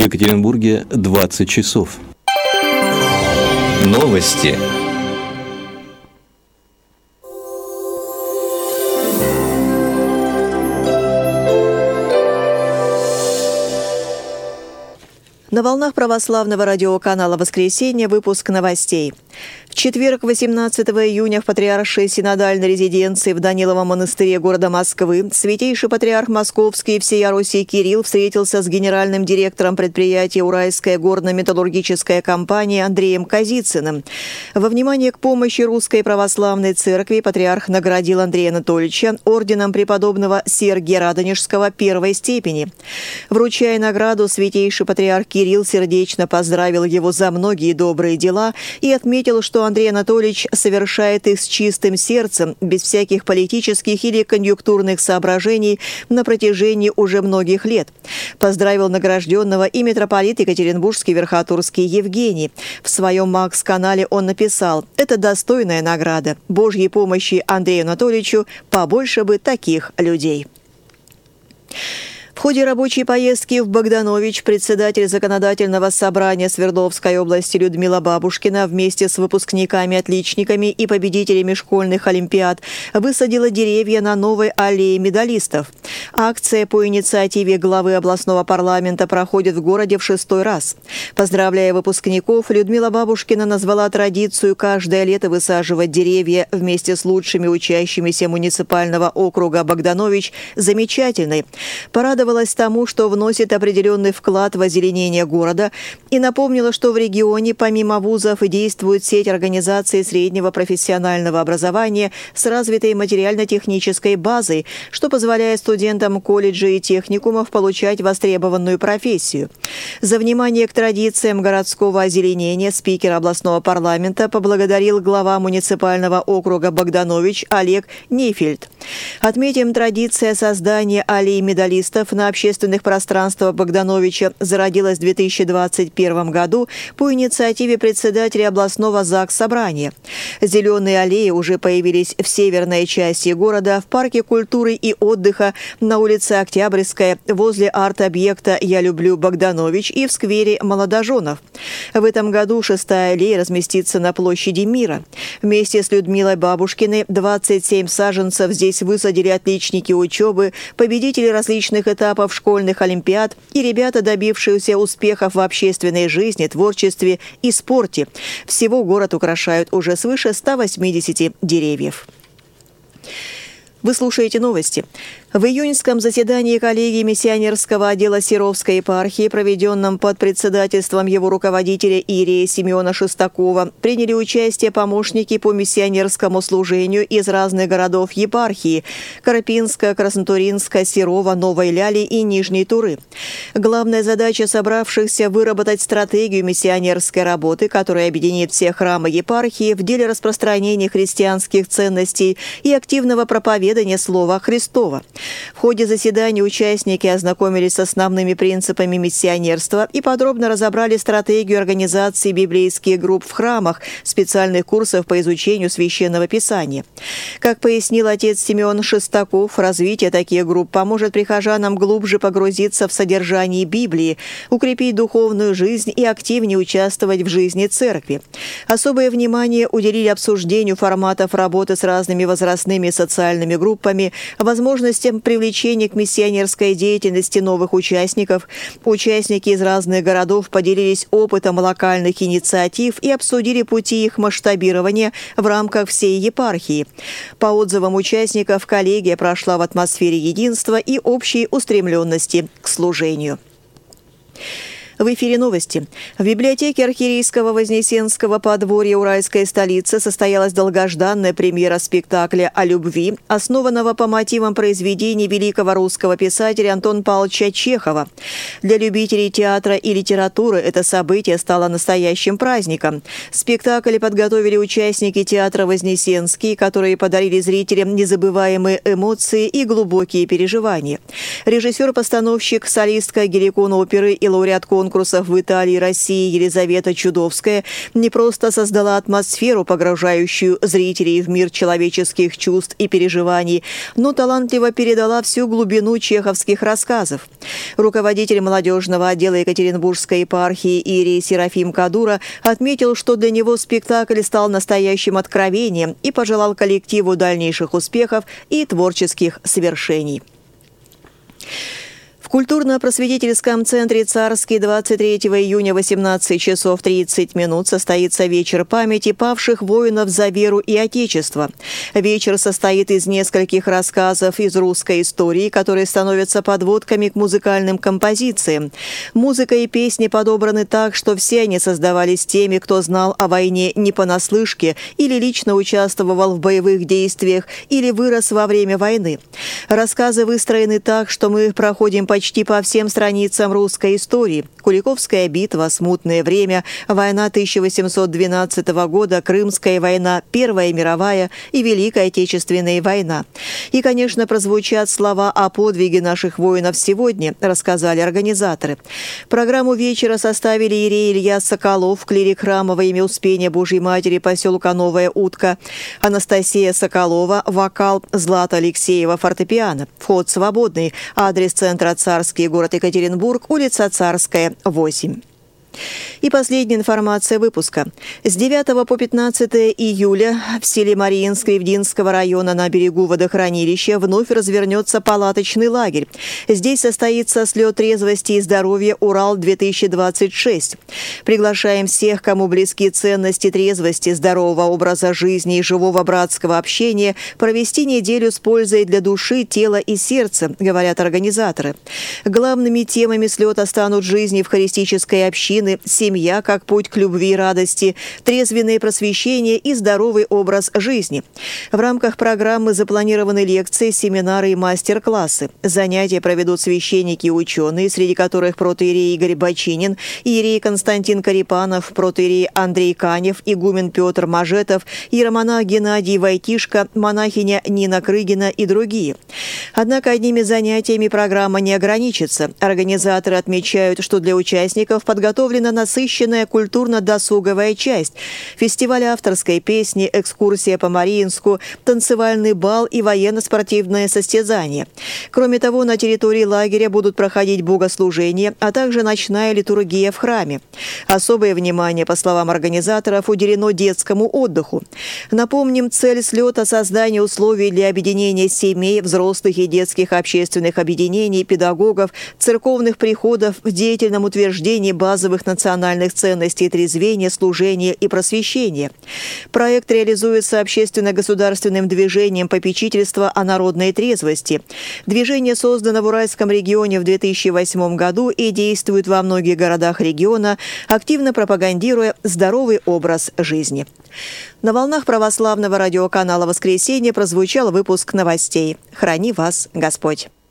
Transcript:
Екатеринбурге 20 часов. Новости. На волнах православного радиоканала «Воскресенье» выпуск новостей. В четверг, 18 июня, в Патриаршей синодальной резиденции в Даниловом монастыре города Москвы святейший патриарх Московский и всея Руси Кирилл встретился с генеральным директором предприятия «Уральская горно-металлургическая компания» Андреем Казицыным. Во внимание к помощи Русской Православной Церкви патриарх наградил Андрея Анатольевича орденом преподобного Сергия Радонежского первой степени. Вручая награду, святейший патриарх Кирилл сердечно поздравил его за многие добрые дела и отметил, что Андрей Анатольевич совершает их с чистым сердцем, без всяких политических или конъюнктурных соображений на протяжении уже многих лет. Поздравил награжденного и митрополит Екатеринбургский Верхотурский Евгений. В своем Макс-канале он написал: «Это достойная награда. Божьей помощи Андрею Анатольевичу, побольше бы таких людей». В ходе рабочей поездки в Богданович председатель Законодательного собрания Свердловской области Людмила Бабушкина вместе с выпускниками-отличниками и победителями школьных олимпиад высадила деревья на новой аллее медалистов. Акция по инициативе главы областного парламента проходит в городе в 6-й раз. Поздравляя выпускников, Людмила Бабушкина назвала традицию каждое лето высаживать деревья вместе с лучшими учащимися муниципального округа Богданович замечательной. Порадовалась тому, что вносит определенный вклад в озеленение города, и напомнила, что в регионе помимо вузов действует сеть организаций среднего профессионального образования с развитой материально-технической базой, что позволяет студентам колледжей и техникумов получать востребованную профессию. За внимание к традициям городского озеленения спикер областного парламента поблагодарил глава муниципального округа Богданович Олег Нейфельд. Отметим, традиция создания аллеи медалистов на общественных пространствах Богдановича зародилась в 2021 году по инициативе председателя областного ЗАГС-собрания. Зеленые аллеи уже появились в северной части города, в парке культуры и отдыха, на улице Октябрьская, возле арт-объекта «Я люблю Богданович» и в сквере молодоженов. В этом году 6-я аллея разместится на площади Мира. Вместе с Людмилой Бабушкиной 27 саженцев здесь высадили отличники учебы, победители различных этапов школьных олимпиад и ребята, добившиеся успехов в общественной жизни, творчестве и спорте. Всего город украшают уже свыше 180 деревьев. Вы слушаете новости. В июньском заседании коллегии миссионерского отдела Серовской епархии, проведенном под председательством его руководителя иерея Симеона Шестакова, приняли участие помощники по миссионерскому служению из разных городов епархии – Карпинска, Краснотуринска, Серова, Новой Ляли и Нижней Туры. Главная задача собравшихся – выработать стратегию миссионерской работы, которая объединит все храмы епархии в деле распространения христианских ценностей и активного проповедания Слова Христова. В ходе заседания участники ознакомились с основными принципами миссионерства и подробно разобрали стратегию организации библейских групп в храмах, специальных курсов по изучению Священного Писания. Как пояснил отец Симеон Шестаков, развитие таких групп поможет прихожанам глубже погрузиться в содержание Библии, укрепить духовную жизнь и активнее участвовать в жизни церкви. Особое внимание уделили обсуждению форматов работы с разными возрастными и социальными группами, возможностям привлечения к миссионерской деятельности новых участников. Участники из разных городов поделились опытом локальных инициатив и обсудили пути их масштабирования в рамках всей епархии. По отзывам участников, коллегия прошла в атмосфере единства и общей устремленности к служению. В эфире новости. В библиотеке архиерейского Вознесенского подворья Уральской столицы состоялась долгожданная премьера спектакля о любви, основанного по мотивам произведений великого русского писателя Антона Павловича Чехова. Для любителей театра и литературы это событие стало настоящим праздником. Спектакль подготовили участники театра Вознесенский, которые подарили зрителям незабываемые эмоции и глубокие переживания. Режиссер-постановщик, солистка геликон оперы и лауреат конкурса конкурсов в Италии и России Елизавета Чудовская не просто создала атмосферу, погружающую зрителей в мир человеческих чувств и переживаний, но талантливо передала всю глубину чеховских рассказов. Руководитель молодежного отдела Екатеринбургской епархии иерей Серафим Кадура отметил, что для него спектакль стал настоящим откровением и пожелал коллективу дальнейших успехов и творческих свершений. В культурно-просветительском центре «Царский» 23 июня 18 часов 30 минут состоится вечер памяти павших воинов за веру и Отечество. Вечер состоит из нескольких рассказов из русской истории, которые становятся подводками к музыкальным композициям. Музыка и песни подобраны так, что все они создавались теми, кто знал о войне не понаслышке или лично участвовал в боевых действиях или вырос во время войны. Рассказы выстроены так, что мы проходим почти по всем страницам русской истории. Куликовская битва, смутное время, война 1812 года, Крымская война, Первая мировая и Великая Отечественная война. И, конечно, прозвучат слова о подвиге наших воинов сегодня, рассказали организаторы. Программу вечера составили иерей Илья Соколов, клирик храма во имя Успения Божьей Матери поселка Новая Утка, Анастасия Соколова, вокал, Злата Алексеева, фортепиано. Вход свободный. Адрес центра «Царский», город Екатеринбург, улица Царская, 8. И последняя информация выпуска. С 9 по 15 июля в селе Мариинск Кривдинского района на берегу водохранилища вновь развернется палаточный лагерь. Здесь состоится слет трезвости и здоровья «Урал-2026». Приглашаем всех, кому близки ценности трезвости, здорового образа жизни и живого братского общения, провести неделю с пользой для души, тела и сердца, говорят организаторы. Главными темами слета станут жизнь евхаристической общины, семья как путь к любви и радости, трезвенное просвещение и здоровый образ жизни. В рамках программы запланированы лекции, семинары и мастер-классы. Занятия проведут священники и ученые, среди которых протоиерей Игорь Бочинин, иерей Константин Карипанов, протоиерей Андрей Канев, игумен Петр Мажетов, иеромонах Геннадий Войтишко, монахиня Нина Крыгина и другие. Однако одними занятиями программа не ограничится. Организаторы отмечают, что для участников подготовлена насыщенная культурно-досуговая часть. Фестиваль авторской песни, экскурсия по Мариинску, танцевальный бал и военно-спортивное состязание. Кроме того, на территории лагеря будут проходить богослужения, а также ночная литургия в храме. Особое внимание, по словам организаторов, уделено детскому отдыху. Напомним, цель слета – создание условий для объединения семей, взрослых и детских общественных объединений, педагогов, церковных приходов в деятельном утверждении базовых национальных ценностей трезвения, служения и просвещения. Проект реализуется общественно-государственным движением попечительства о народной трезвости. Движение создано в Уральском регионе в 2008 году и действует во многих городах региона, активно пропагандируя здоровый образ жизни. На волнах православного радиоканала «Воскресенье» прозвучал выпуск новостей. Храни вас Господь!